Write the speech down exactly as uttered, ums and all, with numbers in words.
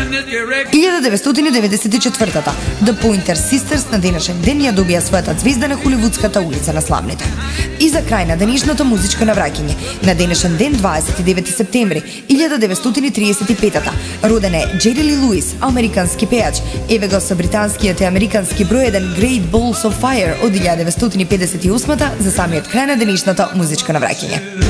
илјада деветстотини деветдесет и четвртата The Pointer Sisters на денешен ден ја добија својата звезда на холивудската улица на славните. И за крај на денешното музичко навраќање, на денешен ден дваесет и девети септември илјада деветстотини триесет и петата роден е Джери Ли Луис, американски пејач. Еве го со британскиот и американски број еден Great Balls of Fire од илјада деветстотини педесет и осмата за самиот крај на денешното музичко навраќање.